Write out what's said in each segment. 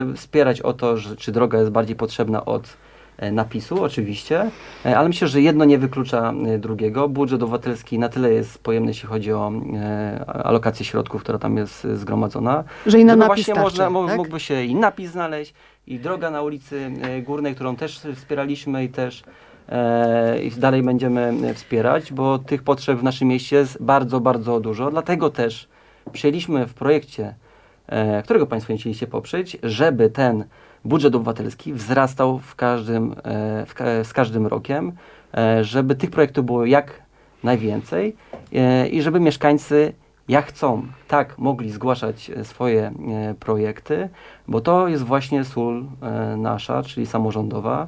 wspierać o to, czy droga jest bardziej potrzebna od napisu, oczywiście, ale myślę, że jedno nie wyklucza drugiego. Budżet obywatelski na tyle jest pojemny, jeśli chodzi o alokację środków, która tam jest zgromadzona, że i na napis właśnie starczy, tak? mógłby się i napis znaleźć, i droga na ulicy Górnej, którą też wspieraliśmy i też i dalej będziemy wspierać, bo tych potrzeb w naszym mieście jest bardzo, bardzo dużo. Dlatego też przyjęliśmy w projekcie, którego Państwo nie chcieliście poprzeć, żeby ten budżet obywatelski wzrastał z każdym rokiem, żeby tych projektów było jak najwięcej i żeby mieszkańcy jak chcą, tak mogli zgłaszać swoje projekty, bo to jest właśnie sól nasza, czyli samorządowa,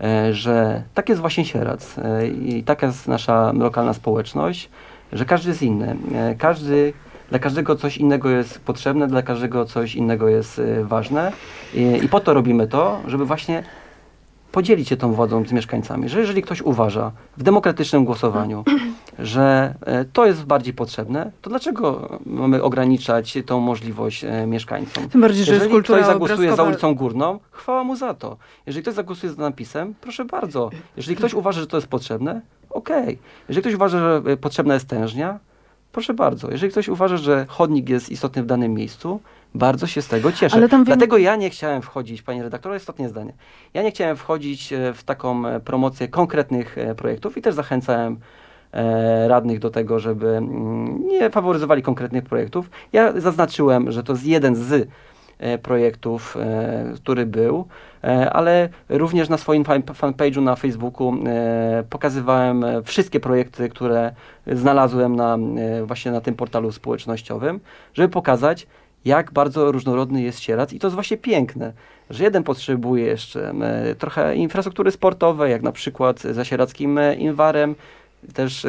że tak jest właśnie Sieradz i taka jest nasza lokalna społeczność, że każdy jest inny. Dla każdego coś innego jest potrzebne, dla każdego coś innego jest ważne i po to robimy to, żeby właśnie podzielić się tą władzą z mieszkańcami, że jeżeli ktoś uważa w demokratycznym głosowaniu, że to jest bardziej potrzebne, to dlaczego mamy ograniczać tą możliwość mieszkańcom? Tym bardziej, że jeżeli jest kultura ktoś zagłosuje za obrazkowa. ulicą Górną, chwała mu za to. Jeżeli ktoś zagłosuje za napisem, proszę bardzo. Jeżeli ktoś uważa, że to jest potrzebne, okej. Jeżeli ktoś uważa, że potrzebna jest tężnia, proszę bardzo. Jeżeli ktoś uważa, że chodnik jest istotny w danym miejscu, bardzo się z tego cieszę. Ale tam Dlatego ja nie chciałem wchodzić, panie redaktorze, ostatnie zdanie. Ja nie chciałem wchodzić w taką promocję konkretnych projektów i też zachęcałem radnych do tego, żeby nie faworyzowali konkretnych projektów. Ja zaznaczyłem, że to jest jeden z projektów, który był, ale również na swoim fanpage'u na Facebooku pokazywałem wszystkie projekty, które znalazłem właśnie na tym portalu społecznościowym, żeby pokazać, jak bardzo różnorodny jest Sieradz i to jest właśnie piękne, że jeden potrzebuje jeszcze trochę infrastruktury sportowej, jak na przykład za sieradzkim Inwarem, też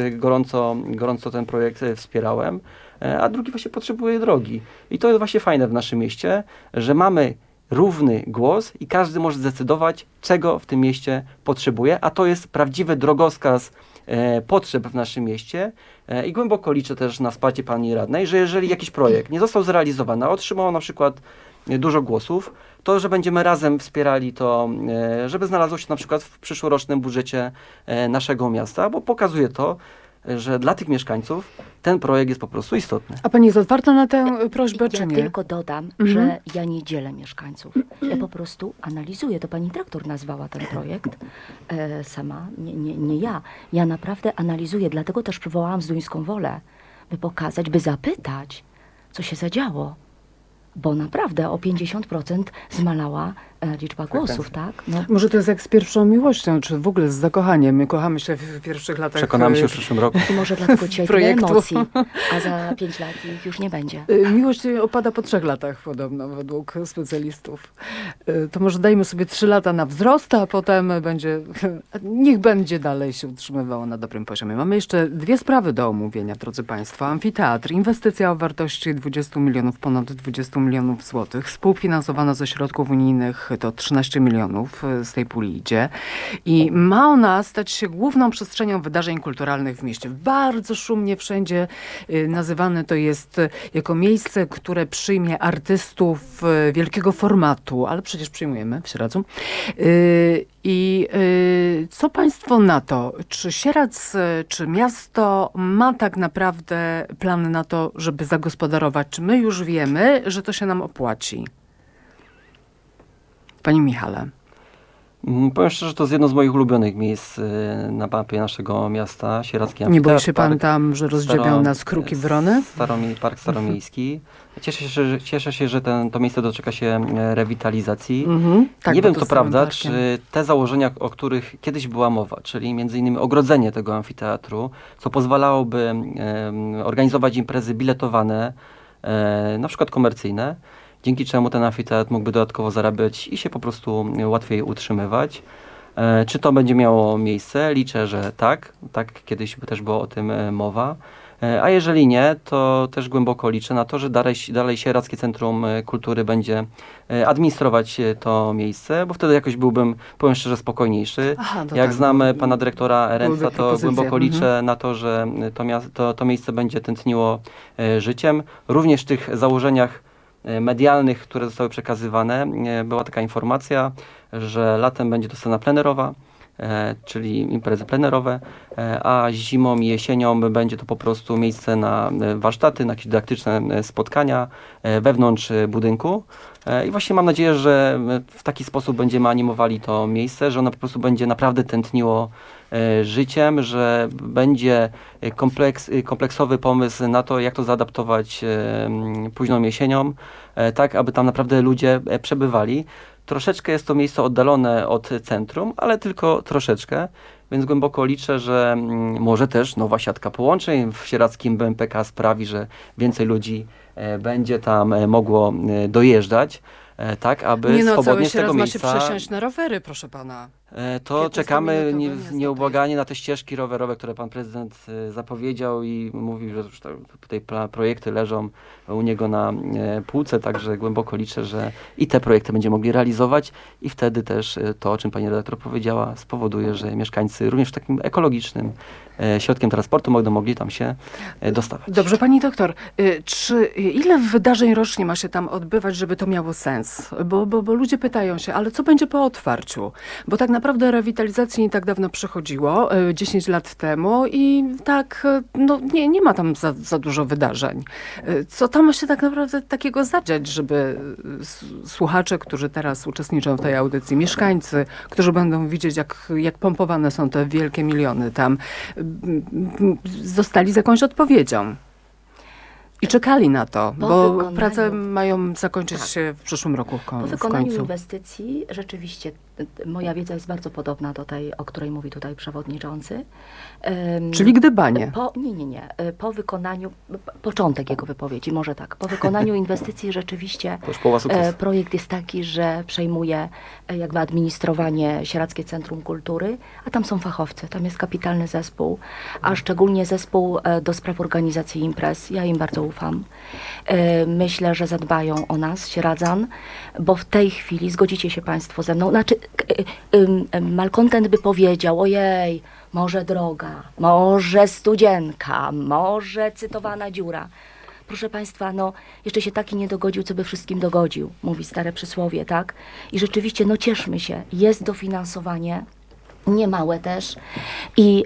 gorąco ten projekt wspierałem, a drugi właśnie potrzebuje drogi. I to jest właśnie fajne w naszym mieście, że mamy równy głos i każdy może zdecydować, czego w tym mieście potrzebuje, a to jest prawdziwy drogowskaz potrzeb w naszym mieście i głęboko liczę też na wsparcie pani radnej, że jeżeli jakiś projekt nie został zrealizowany, a otrzymał na przykład dużo głosów, to, że będziemy razem wspierali to, żeby znalazło się na przykład w przyszłorocznym budżecie naszego miasta, bo pokazuje to, że dla tych mieszkańców ten projekt jest po prostu istotny. A pani jest otwarta na tę prośbę, czy nie? Ja tylko dodam, że ja nie dzielę mieszkańców. Ja po prostu analizuję. To pani dyrektor nazwała ten projekt sama, nie ja. Ja naprawdę analizuję, dlatego też przywołałam Zduńską Wolę, by pokazać, by zapytać, co się zadziało. Bo naprawdę o 50% zmalała liczba głosów, tak? No. Może to jest jak z pierwszą miłością, czy w ogóle z zakochaniem. My kochamy się w pierwszych latach. Przekonamy się w przyszłym roku. I może dlatego dzisiaj tyle projektu. emocji, a za 5 lat ich już nie będzie. Miłość opada po 3 latach podobno, według specjalistów. To może dajmy sobie 3 lata na wzrost, a potem niech będzie dalej się utrzymywało na dobrym poziomie. Mamy jeszcze 2 sprawy do omówienia, drodzy państwo. Amfiteatr, inwestycja o wartości 20 milionów, ponad 20 milionów złotych, współfinansowana ze środków unijnych, to 13 milionów z tej puli idzie. I ma ona stać się główną przestrzenią wydarzeń kulturalnych w mieście. Bardzo szumnie wszędzie nazywane to jest jako miejsce, które przyjmie artystów wielkiego formatu, ale przecież przyjmujemy w Sieradzu. I co państwo na to? Czy Sieradz, czy miasto ma tak naprawdę plany na to, żeby zagospodarować? Czy my już wiemy, że to się nam opłaci? Panie Michale. Powiem szczerze, że to jest jedno z moich ulubionych miejsc na mapie naszego miasta, Sieradzki Amfiteatr. Nie boi się pan tam, że rozdziobią nas kruki wrony? Park Staromiejski. Cieszę się, że to miejsce doczeka się rewitalizacji. Tak, nie wiem, to co prawda, parkiem. czy te założenia, o których kiedyś była mowa, czyli między innymi ogrodzenie tego amfiteatru, co pozwalałoby organizować imprezy biletowane, na przykład komercyjne, dzięki czemu ten amfiteatr mógłby dodatkowo zarabiać i się po prostu łatwiej utrzymywać. Czy to będzie miało miejsce? Liczę, że tak. Tak kiedyś też było o tym mowa. A jeżeli nie, to też głęboko liczę na to, że dalej Sieradzkie Centrum Kultury będzie administrować to miejsce, bo wtedy jakoś byłbym, powiem szczerze, spokojniejszy. Jak znam pana dyrektora Ręca, to głęboko liczę na to, że to miejsce będzie tętniło życiem. Również w tych założeniach medialnych, które zostały przekazywane, była taka informacja, że latem będzie to scena plenerowa, czyli imprezy plenerowe, a zimą i jesienią będzie to po prostu miejsce na warsztaty, na jakieś dydaktyczne spotkania wewnątrz budynku. I właśnie mam nadzieję, że w taki sposób będziemy animowali to miejsce, że ono po prostu będzie naprawdę tętniło życiem, że będzie kompleksowy pomysł na to, jak to zaadaptować późną jesienią, tak aby tam naprawdę ludzie przebywali. Troszeczkę jest to miejsce oddalone od centrum, ale tylko troszeczkę, więc głęboko liczę, że może też nowa siatka połączeń w sieradzkim BMPK sprawi, że więcej ludzi będzie tam mogło dojeżdżać, tak aby Nie no, swobodnie cały z tego Sieradz ma się miejsca... przesiąść na rowery, proszę pana. To czekamy 15-minutowe miasto nieubłaganie na te ścieżki rowerowe, które pan prezydent zapowiedział i mówił, że już tutaj projekty leżą u niego na półce, także głęboko liczę, że i te projekty będziemy mogli realizować i wtedy też to, o czym pani redaktor powiedziała, spowoduje, że mieszkańcy również w takim ekologicznym środkiem transportu będą mogli tam się dostawać. Dobrze, pani doktor, ile wydarzeń rocznie ma się tam odbywać, żeby to miało sens? Bo ludzie pytają się, ale co będzie po otwarciu? Bo tak naprawdę rewitalizacji nie tak dawno przechodziło, 10 lat temu i tak, no nie ma tam za dużo wydarzeń. Co tam ma się tak naprawdę takiego zadziać, żeby słuchacze, którzy teraz uczestniczą w tej audycji, mieszkańcy, którzy będą widzieć, jak pompowane są te wielkie miliony tam, zostali z jakąś odpowiedzią. I czekali na to, bo prace mają zakończyć się w przyszłym roku Po w wykonaniu końcu. inwestycji rzeczywiście moja wiedza jest bardzo podobna do tej, o której mówi tutaj przewodniczący. Czyli gdybanie. Nie. Po wykonaniu, początek jego wypowiedzi, może tak. Po wykonaniu inwestycji rzeczywiście To już połowa sukcesu. projekt jest taki, że przejmuje jakby administrowanie Sieradzkie Centrum Kultury, a tam są fachowcy, tam jest kapitalny zespół, a szczególnie zespół do spraw organizacji imprez. Ja im bardzo ufam. Myślę, że zadbają o nas, Sieradzan, bo w tej chwili, zgodzicie się państwo ze mną, znaczy malkontent by powiedział, ojej, może droga, może studzienka, może cytowana dziura. Proszę państwa, no jeszcze się taki nie dogodził, co by wszystkim dogodził, mówi stare przysłowie, tak? I rzeczywiście, no cieszmy się, jest dofinansowanie, niemałe też i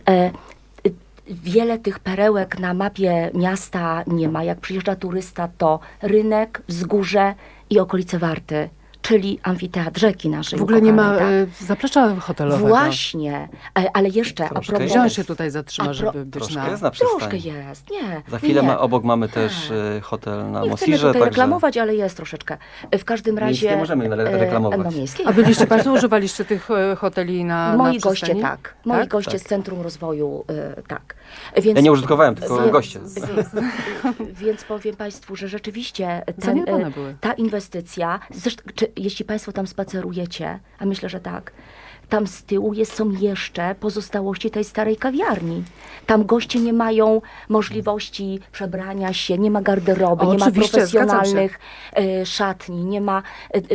wiele tych perełek na mapie miasta nie ma. Jak przyjeżdża turysta, to rynek, wzgórze i okolice Warty, czyli amfiteatr rzeki naszej W ogóle nie ma ukochanej, tak? zaplecza hotelowego. Właśnie, ale jeszcze Troszkę a propos... Gdzie on się tutaj zatrzyma, żeby być Troszkę na... jest na Troszkę przystani. jest, nie. Za chwilę nie. obok mamy też hotel na Nie chcemy Mosirze, tutaj także reklamować, ale jest troszeczkę. W każdym Miejskie razie... możemy reklamować. No, miejskie A byliście państwo, używaliście tych hoteli na Moi przystani? goście tak. Moi Tak? goście Tak. z Centrum Rozwoju tak. Więc, ja nie użytkowałem, tylko więc- goście. Więc powiem państwu, że rzeczywiście Zaniedbane były. ta inwestycja, zresztą, jeśli państwo tam spacerujecie, a myślę, że tak, tam z tyłu są jeszcze pozostałości tej starej kawiarni. Tam goście nie mają możliwości przebrania się, nie ma garderoby, nie ma Oczywiście, zgadzam się. profesjonalnych szatni, nie ma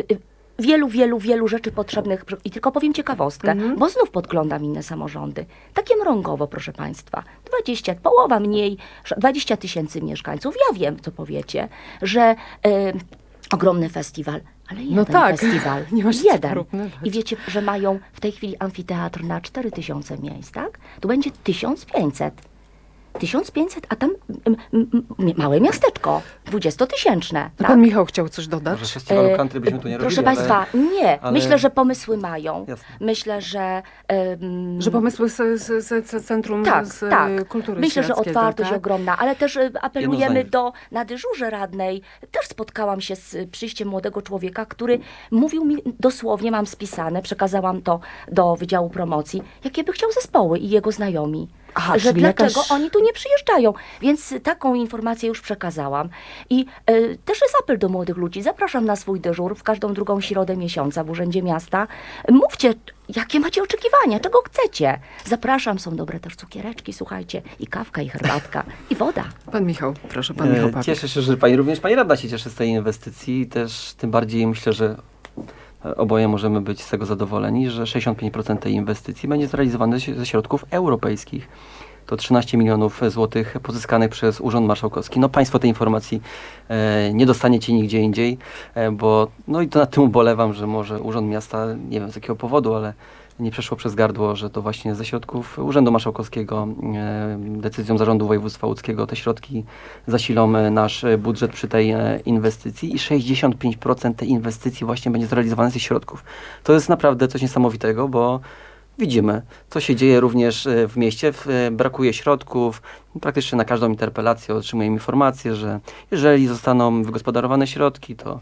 wielu rzeczy potrzebnych. I tylko powiem ciekawostkę, bo znów podglądam inne samorządy. Takie mrągowo, proszę państwa. 20, połowa mniej, 20 000 mieszkańców. Ja wiem, co powiecie, że ogromny festiwal. Ale jeden No tak, festiwal, nie ma się co jeden. porównywać. I wiecie, że mają w tej chwili amfiteatr na 4000 miejsc, tak? Tu będzie 1500. 1500, a tam małe miasteczko, 20-tysięczne. To Tak? pan Michał chciał coś dodać? Może festiwalu country byśmy tu nie robili, Proszę państwa, nie. ale- Myślę, że pomysły mają. Jasne. Myślę, że... Że pomysły z Centrum Tak, z tak. Kultury Myślę, że Sieradzkiego, otwartość tak? ogromna, ale też apelujemy zdanie. na dyżurze radnej. Też spotkałam się z przyjściem młodego człowieka, który mówił mi dosłownie, mam spisane, przekazałam to do Wydziału Promocji, jakie by chciał zespoły i jego znajomi. Aha, że czyli dlaczego jakaś- oni tu nie przyjeżdżają. Więc taką informację już przekazałam. I też jest apel do młodych ludzi. Zapraszam na swój dyżur w każdą drugą środę miesiąca w Urzędzie Miasta. Mówcie, jakie macie oczekiwania, czego chcecie. Zapraszam, są dobre też cukiereczki, słuchajcie, i kawka, i herbatka, i woda. Pan Michał, proszę, pan Michał Papik. Cieszę się, że również pani radna się cieszy z tej inwestycji. Też tym bardziej myślę, że oboje możemy być z tego zadowoleni, że 65% tej inwestycji będzie zrealizowane ze środków europejskich. to 13 milionów złotych pozyskanych przez Urząd Marszałkowski. No Państwo tej informacji nie dostaniecie nigdzie indziej, bo no i to nad tym ubolewam, że może Urząd Miasta, nie wiem z jakiego powodu, ale nie przeszło przez gardło, że to właśnie ze środków Urzędu Marszałkowskiego decyzją Zarządu Województwa Łódzkiego te środki zasilą nasz budżet przy tej inwestycji i 65% tej inwestycji właśnie będzie zrealizowane z tych środków. To jest naprawdę coś niesamowitego, bo widzimy, co się dzieje również w mieście. Brakuje środków. Praktycznie na każdą interpelację otrzymujemy informację, że jeżeli zostaną wygospodarowane środki, to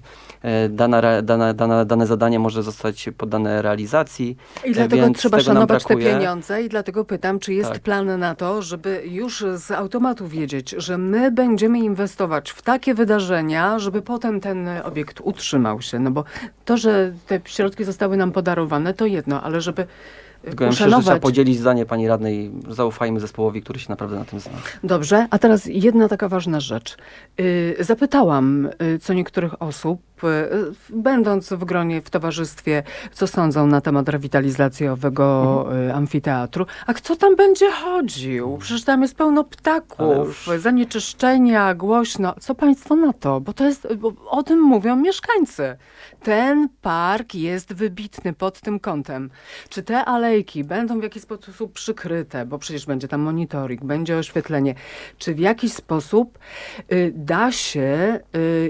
dane zadanie może zostać poddane realizacji. I dlatego więc trzeba tego nam szanować te brakuje. pieniądze i dlatego pytam, czy jest Tak. plan na to, żeby już z automatu wiedzieć, że my będziemy inwestować w takie wydarzenia, żeby potem ten obiekt utrzymał się. No bo to, że te środki zostały nam podarowane, to jedno, ale żeby Tylko ja myślę, że trzeba uszanować. podzielić zdanie pani radnej. Zaufajmy zespołowi, który się naprawdę na tym zna. Dobrze, a teraz jedna taka ważna rzecz. Zapytałam co niektórych osób, będąc w gronie, w towarzystwie, co sądzą na temat rewitalizacji owego amfiteatru. A kto tam będzie chodził? Przecież tam jest pełno ptaków, zanieczyszczenia, głośno. Co państwo na to? Bo to jest, bo o tym mówią mieszkańcy. Ten park jest wybitny pod tym kątem. Czy te alejki będą w jakiś sposób przykryte, bo przecież będzie tam monitoring, będzie oświetlenie. Czy w jakiś sposób da się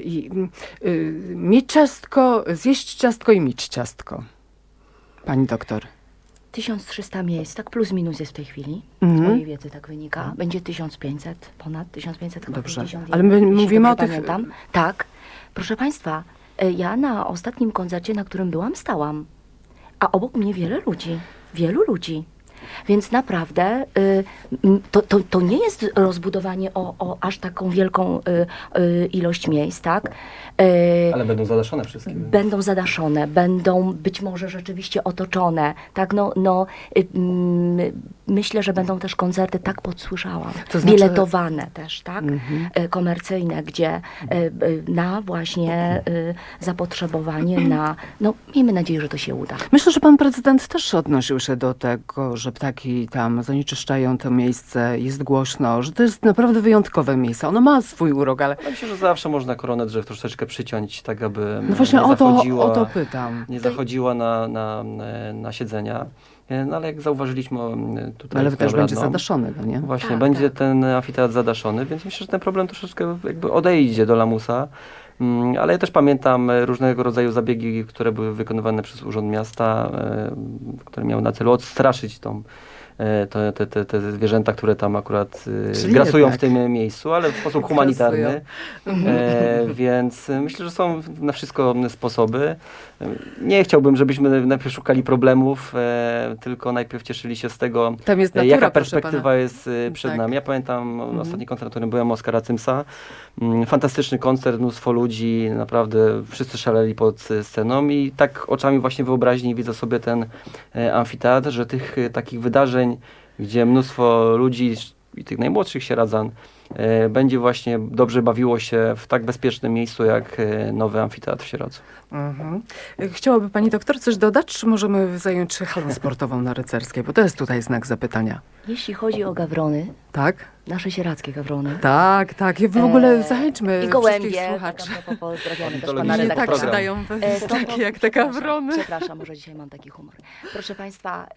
mieć ciastko, zjeść ciastko i mieć ciastko? Pani doktor. 1300 miejsc, tak plus minus jest w tej chwili. Z Mhm. mojej wiedzy tak wynika. Będzie 1500, ponad 1500, chyba Dobrze. 51, Ale my jeśli mówimy dobrze o tych- Pamiętam. Tak. Proszę Państwa, ja na ostatnim koncercie, na którym byłam, stałam. A obok mnie wielu ludzi. Więc naprawdę to nie jest rozbudowanie o aż taką wielką ilość miejsc, tak? Ale będą zadaszone wszystkie. Będą zadaszone, będą być może rzeczywiście otoczone, tak, myślę, że będą też koncerty, tak podsłyszałam, To znaczy- biletowane też, tak, komercyjne, gdzie na właśnie zapotrzebowanie na, miejmy nadzieję, że to się uda. Myślę, że pan prezydent też odnosił się do tego, że ptaki tam zanieczyszczają to miejsce, jest głośno, że to jest naprawdę wyjątkowe miejsce. Ono ma swój urok, ale Ja myślę, że zawsze można koronę drzew troszeczkę przyciąć, tak aby no właśnie nie o zachodziła, to pytam. nie zachodziła na siedzenia. No ale jak zauważyliśmy tutaj Ale z też panią będzie radną, zadaszony, no nie? właśnie, Tak, będzie tak. ten amfiteatr zadaszony, więc myślę, że ten problem troszeczkę jakby odejdzie do lamusa. Ale ja też pamiętam różnego rodzaju zabiegi, które były wykonywane przez Urząd Miasta, które miały na celu odstraszyć te zwierzęta, które tam akurat Czyli grasują jednak w tym miejscu, ale w sposób humanitarny. Grasują. Więc myślę, że są na wszystko sposoby. Nie chciałbym, żebyśmy najpierw szukali problemów, tylko najpierw cieszyli się z tego, Tam jest natura, jaka proszę perspektywa pana. jest przed Tak. nami. Ja pamiętam ostatni koncert, na którym byłem, Oskara Cymsa. Fantastyczny koncert, mnóstwo ludzi, naprawdę wszyscy szaleli pod sceną i tak oczami właśnie wyobraźni widzę sobie ten amfiteatr, że tych takich wydarzeń, gdzie mnóstwo ludzi i tych najmłodszych sieradzan będzie właśnie dobrze bawiło się w tak bezpiecznym miejscu jak nowy amfiteatr w Sieradzu. Mhm. Chciałaby pani doktor coś dodać, czy możemy zająć się halą sportową na Rycerskiej? Bo to jest tutaj znak zapytania. Jeśli chodzi o gawrony, Tak? nasze sieradzkie gawrony, Tak, tak. I w ogóle zachęćmy i gołębie, wszystkich tak, słuchaczy. a propos, pozdrawiamy Oni też to pana lubią. Nie tak redaktora. się dają To- takie jak te przepraszam, kawrony. Przepraszam, może dzisiaj mam taki humor. Proszę Państwa,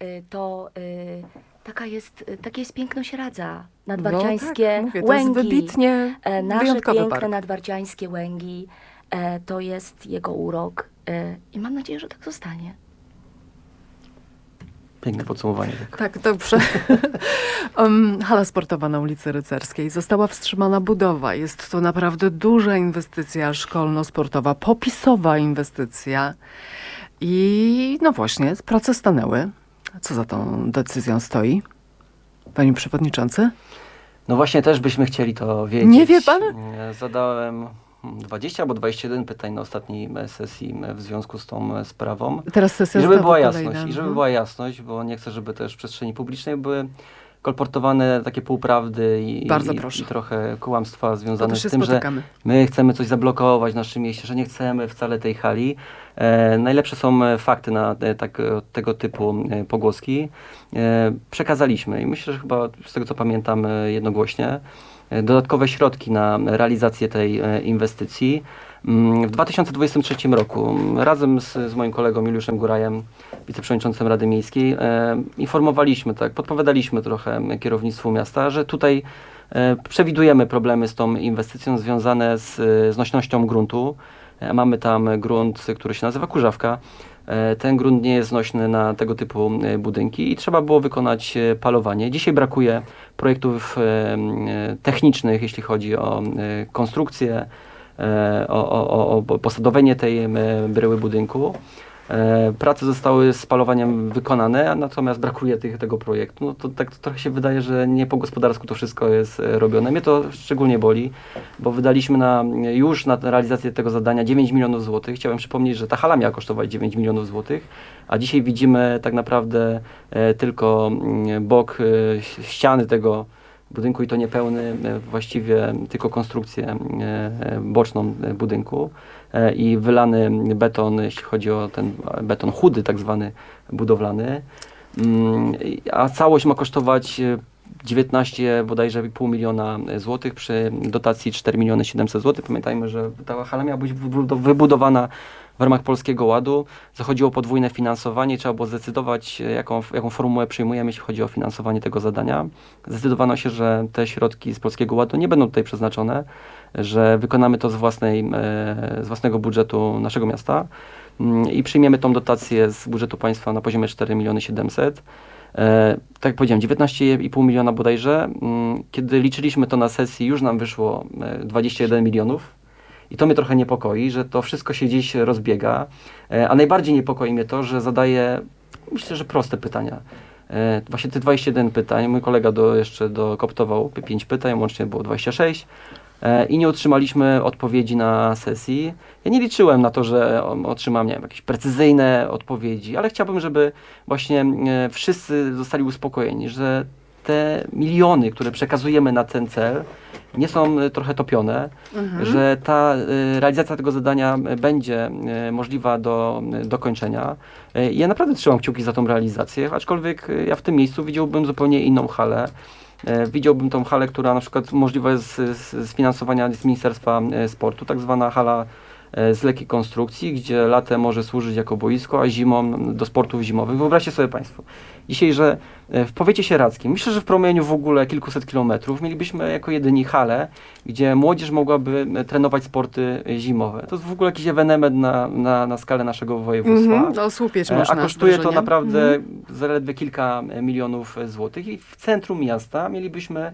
takie jest piękno Sieradza. Nadwarciańskie tak, mówię, to łęgi. jest wybitnie Nasze wyjątkowy piękne park. nadwarciańskie łęgi. To jest jego urok. I mam nadzieję, że tak zostanie. Piękne podsumowanie. Tak. Tak, dobrze. Hala sportowa na ulicy Rycerskiej. Została wstrzymana budowa. Jest to naprawdę duża inwestycja szkolno-sportowa, popisowa inwestycja. I no właśnie, prace stanęły. Co za tą decyzją stoi? Panie Przewodniczący? No właśnie też byśmy chcieli to wiedzieć. Nie wie pan? Zadałem 20 albo 21 pytań na ostatniej sesji w związku z tą sprawą. Teraz sesja I żeby znowu była kolejna. jasność, i żeby była jasność, bo nie chcę, żeby też w przestrzeni publicznej były kolportowane takie półprawdy Bardzo i proszę. trochę kłamstwa To związane też się z tym, że spotykamy. my chcemy coś zablokować w naszym mieście, że nie chcemy wcale tej hali. Najlepsze są fakty na tego typu pogłoski. Przekazaliśmy i myślę, że chyba z tego co pamiętam jednogłośnie, dodatkowe środki na realizację tej inwestycji. W 2023 roku razem z moim kolegą Juliuszem Górajem, wiceprzewodniczącym Rady Miejskiej, informowaliśmy, podpowiadaliśmy trochę kierownictwu miasta, że tutaj przewidujemy problemy z tą inwestycją związane z nośnością gruntu. Mamy tam grunt, który się nazywa Kurzawka. Ten grunt nie jest znośny na tego typu budynki i trzeba było wykonać palowanie. Dzisiaj brakuje projektów technicznych, jeśli chodzi o konstrukcję, o posadowienie tej bryły budynku. Prace zostały z palowaniem wykonane, natomiast brakuje tego projektu. No to tak trochę się wydaje, że nie po gospodarsku to wszystko jest robione. Mnie to szczególnie boli, bo wydaliśmy już na realizację tego zadania 9 milionów złotych. Chciałem przypomnieć, że ta hala miała kosztować 9 milionów złotych, a dzisiaj widzimy tak naprawdę tylko bok ściany tego budynku i to niepełny, właściwie tylko konstrukcję boczną budynku i wylany beton, jeśli chodzi o ten beton chudy, tak zwany budowlany, a całość ma kosztować 19 bodajże pół miliona złotych przy dotacji 4 miliony 700 złotych. Pamiętajmy, że ta hala miała być wybudowana w ramach Polskiego Ładu. Zachodziło o podwójne finansowanie. Trzeba było zdecydować, jaką formułę przyjmujemy, jeśli chodzi o finansowanie tego zadania. Zdecydowano się, że te środki z Polskiego Ładu nie będą tutaj przeznaczone, że wykonamy to z własnego budżetu naszego miasta i przyjmiemy tą dotację z budżetu państwa na poziomie 4 miliony 700. Tak jak powiedziałem, 19,5 miliona bodajże. Kiedy liczyliśmy to na sesji, już nam wyszło 21 milionów. I to mnie trochę niepokoi, że to wszystko się gdzieś rozbiega. A najbardziej niepokoi mnie to, że zadaję, myślę, że proste pytania. Właśnie te 21 pytań, mój kolega jeszcze dokoptował 5 pytań, łącznie było 26. I nie otrzymaliśmy odpowiedzi na sesji. Ja nie liczyłem na to, że otrzymam, nie wiem, jakieś precyzyjne odpowiedzi, ale chciałbym, żeby właśnie wszyscy zostali uspokojeni, że te miliony, które przekazujemy na ten cel, nie są trochę topione, że ta realizacja tego zadania będzie możliwa do dokończenia. Ja naprawdę trzymam kciuki za tą realizację, aczkolwiek ja w tym miejscu widziałbym zupełnie inną halę. Widziałbym tą halę, która na przykład możliwa jest z finansowania z Ministerstwa Sportu, tak zwana hala z lekkiej konstrukcji, gdzie latem może służyć jako boisko, a zimą do sportów zimowych. Wyobraźcie sobie Państwo, dzisiaj, że w powiecie sieradzkim, myślę, że w promieniu w ogóle kilkuset kilometrów, mielibyśmy jako jedyni halę, gdzie młodzież mogłaby trenować sporty zimowe. To jest w ogóle jakiś ewenement na skalę naszego województwa. No, słupieć można. A kosztuje to zdarzenie. naprawdę zaledwie kilka milionów złotych i w centrum miasta mielibyśmy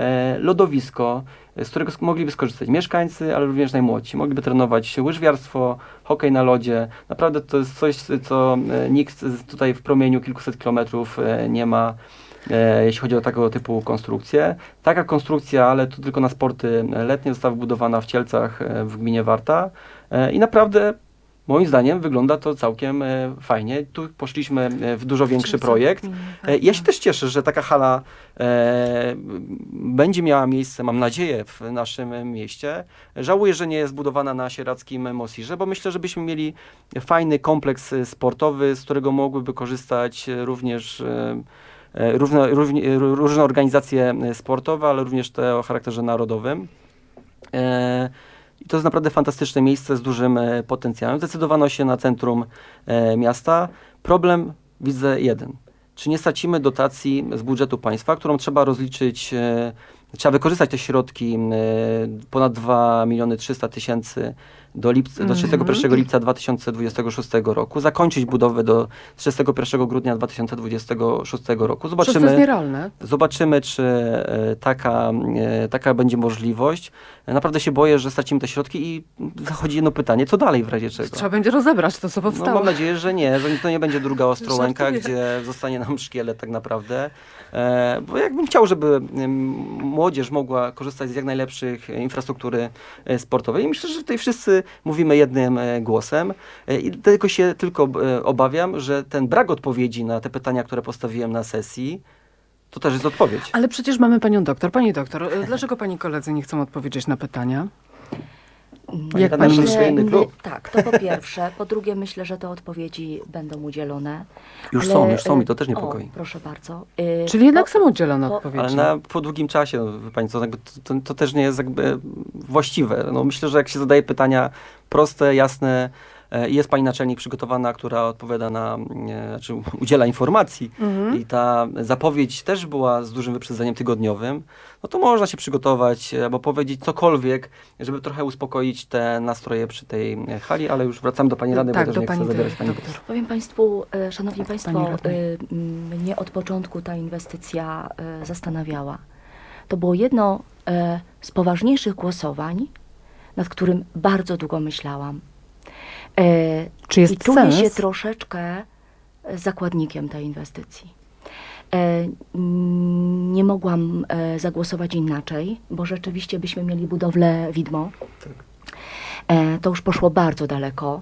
lodowisko, z którego mogliby skorzystać mieszkańcy, ale również najmłodsi. Mogliby trenować łyżwiarstwo, hokej na lodzie. Naprawdę to jest coś, co nikt tutaj w promieniu kilkuset kilometrów nie ma, jeśli chodzi o tego typu konstrukcję. Taka konstrukcja, ale to tylko na sporty letnie, została wybudowana w Cielcach w gminie Warta i naprawdę moim zdaniem wygląda to całkiem fajnie. Tu poszliśmy w dużo większy projekt. Ja się też cieszę, że taka hala będzie miała miejsce, mam nadzieję, w naszym mieście. Żałuję, że nie jest zbudowana na sieradzkim Mosirze, bo myślę, że byśmy mieli fajny kompleks sportowy, z którego mogłyby korzystać również różne organizacje sportowe, ale również te o charakterze narodowym. I to jest naprawdę fantastyczne miejsce z dużym potencjałem. Zdecydowano się na centrum miasta. Problem widzę jeden. Czy nie stracimy dotacji z budżetu państwa, którą trzeba rozliczyć, trzeba wykorzystać te środki, ponad 2 300 000 do 31 lipca 2026 roku, zakończyć budowę do 31 grudnia 2026 roku. Przecież to jest nierealne. Zobaczymy, czy taka będzie możliwość. Naprawdę się boję, że stracimy te środki i zachodzi jedno pytanie, co dalej w razie czego? Trzeba będzie rozebrać to, co No, powstało. mam nadzieję, że nie, że to nie będzie druga Ostrołęka, Żartuję. gdzie zostanie nam szkielet tak naprawdę. Bo jakbym chciał, żeby młodzież mogła korzystać z jak najlepszych infrastruktury sportowej. I myślę, że tutaj wszyscy mówimy jednym głosem. I tylko obawiam, że ten brak odpowiedzi na te pytania, które postawiłem na sesji, To też jest odpowiedź. Ale przecież mamy panią doktor. Pani doktor, dlaczego pani koledzy nie chcą odpowiedzieć na pytania? Jak pani Myślę, myśli? że inny klub. Tak, to po pierwsze. Po drugie, myślę, że te odpowiedzi będą udzielone. Już Ale, są i to też o, niepokoi. proszę bardzo. Czyli jednak są po- udzielone po- odpowiedzi. Ale po długim czasie, no, wie pani co, to też nie jest jakby właściwe. No, myślę, że jak się zadaje pytania proste, jasne i jest pani naczelnik przygotowana, która odpowiada znaczy udziela informacji i ta zapowiedź też była z dużym wyprzedzeniem tygodniowym, no to można się przygotować albo powiedzieć cokolwiek, żeby trochę uspokoić te nastroje przy tej hali, ale już wracam do pani rady, Tak, bo też do nie pani chcę zabierać pani doktor. Powiem Państwu, Szanowni Państwo, Pani radnej. mnie od początku ta inwestycja zastanawiała. To było jedno z poważniejszych głosowań, nad którym bardzo długo myślałam. Czy jest I czuję sens? się troszeczkę zakładnikiem tej inwestycji. Nie mogłam zagłosować inaczej, bo rzeczywiście byśmy mieli budowlę widmo. To już poszło bardzo daleko.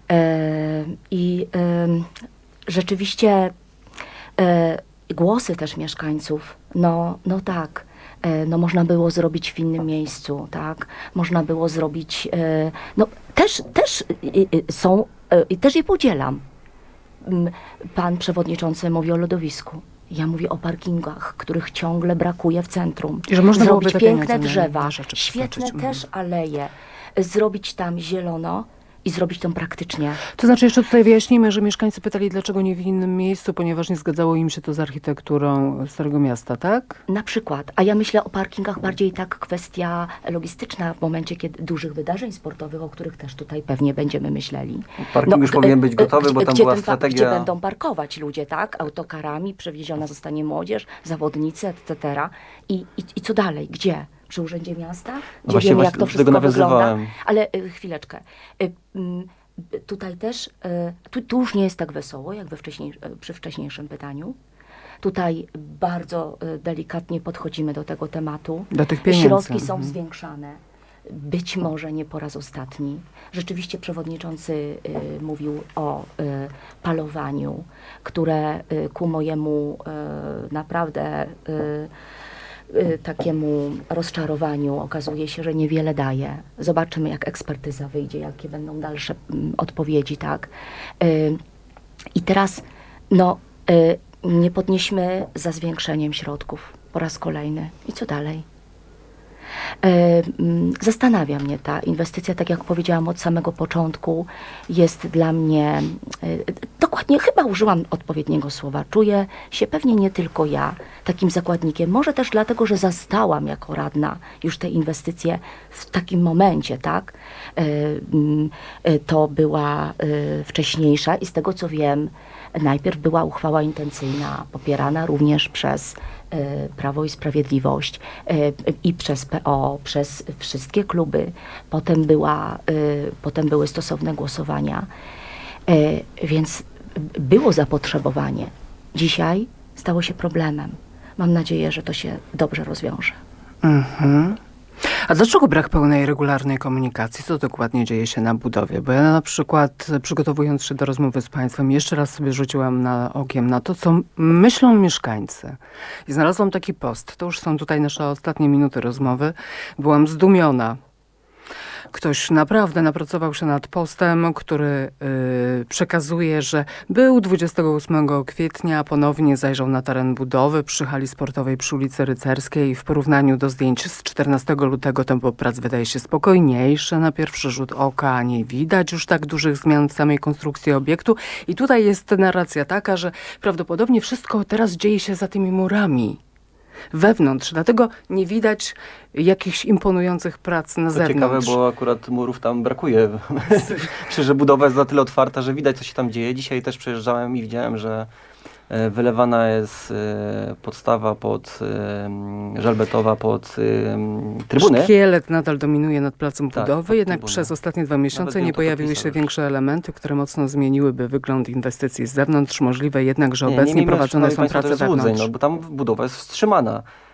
I rzeczywiście głosy też mieszkańców, no tak, no można było zrobić w innym miejscu, tak? Można było zrobić, no też są, i też je podzielam. Pan przewodniczący mówi o lodowisku. Ja mówię o parkingach, których ciągle brakuje w centrum. I że można byłoby Zrobić te piękne pieniądze na drzewa, rzeczy świetne przeznaczyć. też aleje, zrobić tam zielono i zrobić to praktycznie. To znaczy jeszcze tutaj wyjaśnijmy, że mieszkańcy pytali, dlaczego nie w innym miejscu, ponieważ nie zgadzało im się to z architekturą Starego Miasta, tak? Na przykład, a ja myślę o parkingach bardziej tak kwestia logistyczna w momencie kiedy dużych wydarzeń sportowych, o których też tutaj pewnie będziemy myśleli. Parking już powinien być gotowy, bo tam była Gdzie strategia. będą parkować ludzie, tak? Autokarami, przewieziona zostanie młodzież, zawodnicy, etc. I co dalej? Gdzie? Przy Urzędzie Miasta? Gdzie Właśnie wiemy, jak to do tego wszystko wygląda? nawiązywałem. Ale chwileczkę. Tutaj też, tu już nie jest tak wesoło, jak przy wcześniejszym pytaniu. Tutaj bardzo delikatnie podchodzimy do tego tematu. Do tych pieniędzy. Środki są zwiększane. Być może nie po raz ostatni. Rzeczywiście przewodniczący mówił o palowaniu, które ku mojemu naprawdę takiemu rozczarowaniu okazuje się, że niewiele daje. Zobaczymy, jak ekspertyza wyjdzie, jakie będą dalsze odpowiedzi, tak. I teraz, no, nie podnieśmy za zwiększeniem środków po raz kolejny. I co dalej? Zastanawia mnie ta inwestycja, tak jak powiedziałam od samego początku, jest dla mnie, dokładnie chyba użyłam odpowiedniego słowa, czuję się pewnie nie tylko ja takim zakładnikiem, może też dlatego, że zastałam jako radna już te inwestycje w takim momencie, tak? To była wcześniejsza i z tego co wiem, najpierw była uchwała intencyjna, popierana również przez Prawo i Sprawiedliwość i przez PO, przez wszystkie kluby. Potem były stosowne głosowania, więc było zapotrzebowanie. Dzisiaj stało się problemem. Mam nadzieję, że to się dobrze rozwiąże. Mhm. A dlaczego brak pełnej, regularnej komunikacji? Co dokładnie dzieje się na budowie? Bo ja na przykład, przygotowując się do rozmowy z państwem, jeszcze raz sobie rzuciłam okiem na to, co myślą mieszkańcy. I znalazłam taki post. To już są tutaj nasze ostatnie minuty rozmowy. Byłam zdumiona. Ktoś naprawdę napracował się nad postem, który przekazuje, że był 28 kwietnia, ponownie zajrzał na teren budowy przy hali sportowej przy ulicy Rycerskiej. W porównaniu do zdjęć z 14 lutego tempo prac wydaje się spokojniejsze na pierwszy rzut oka. Nie widać już tak dużych zmian w samej konstrukcji obiektu. I tutaj jest narracja taka, że prawdopodobnie wszystko teraz dzieje się za tymi murami. Wewnątrz, dlatego nie widać jakichś imponujących prac na To zewnątrz. ciekawe, bo akurat murów tam brakuje. Myślę, że budowa jest na tyle otwarta, że widać, co się tam dzieje. Dzisiaj też przejeżdżałem i widziałem, że wylewana jest podstawa żelbetowa pod trybuny. Szkielet nadal dominuje nad placem Tak, budowy, pod jednak trybuny. przez ostatnie 2 miesiące Nawet bym nie to pojawiły podpisał się już. większe elementy, które mocno zmieniłyby wygląd inwestycji z zewnątrz. Możliwe jednak, że obecnie miejmy, prowadzone szanowni są państwo, prace też złudzeń, wewnątrz. no, bo tam budowa jest wstrzymana.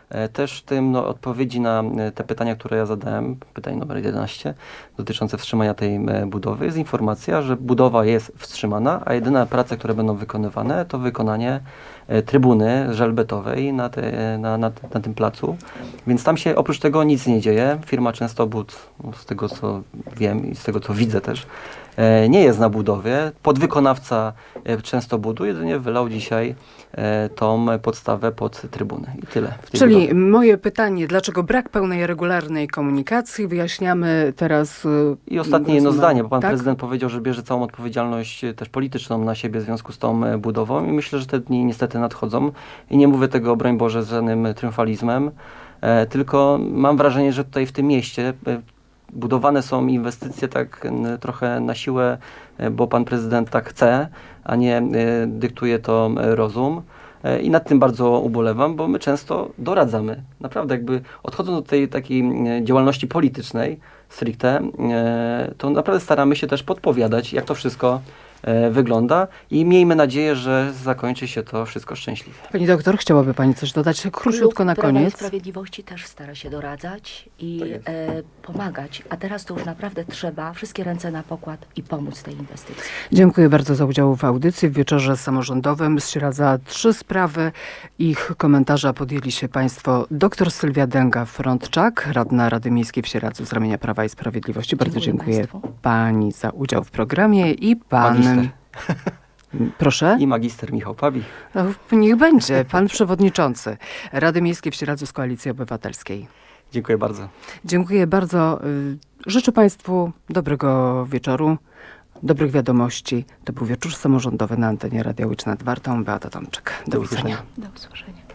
Też w tym odpowiedzi na te pytania, które ja zadałem, pytanie numer 11, dotyczące wstrzymania tej budowy, jest informacja, że budowa jest wstrzymana, a jedyne prace, które będą wykonywane, to wykonanie trybuny żelbetowej na tym placu. Więc tam się oprócz tego nic nie dzieje. Firma Częstobud, z tego co wiem i z tego co widzę też, nie jest na budowie. Podwykonawca Częstobudu jedynie wylał dzisiaj tą podstawę pod trybuny. I tyle. W tej Czyli budowie. moje pytanie, dlaczego brak pełnej, regularnej komunikacji? Wyjaśniamy teraz. I ostatnie jedno zdanie, bo pan tak? prezydent powiedział, że bierze całą odpowiedzialność też polityczną na siebie w związku z tą budową i myślę, że te dni niestety nadchodzą. I nie mówię tego, broń Boże, z żadnym triumfalizmem, tylko mam wrażenie, że tutaj w tym mieście budowane są inwestycje tak trochę na siłę, bo pan prezydent tak chce, a nie dyktuje to rozum. I nad tym bardzo ubolewam, bo my często doradzamy. Naprawdę jakby odchodząc od tej takiej działalności politycznej stricte, to naprawdę staramy się też podpowiadać, jak to wszystko wygląda i miejmy nadzieję, że zakończy się to wszystko szczęśliwie. Pani doktor, chciałaby pani coś dodać króciutko na Klub Prawa i koniec? Sprawiedliwości też stara się doradzać i Tak jest. pomagać, a teraz to już naprawdę trzeba wszystkie ręce na pokład i pomóc tej inwestycji. Dziękuję bardzo za udział w audycji w wieczorze samorządowym. Z Sieradza 3 sprawy. Ich komentarza podjęli się państwo dr Sylwia Dęga-Frądczak, radna Rady Miejskiej w Sieradzu z ramienia Prawa i Sprawiedliwości. Bardzo Dziękuję dziękuję państwu. pani za udział w programie i pan... Magister. Proszę? I magister Michał Pabi. Niech będzie. Pan przewodniczący Rady Miejskiej w Sieradzu z Koalicji Obywatelskiej. Dziękuję bardzo. Dziękuję bardzo. Życzę państwu dobrego wieczoru, dobrych wiadomości. To był wieczór samorządowy na antenie Radia Łódź nad Wartą. Beata Tomczyk. Do widzenia. usłyszenia. Do usłyszenia.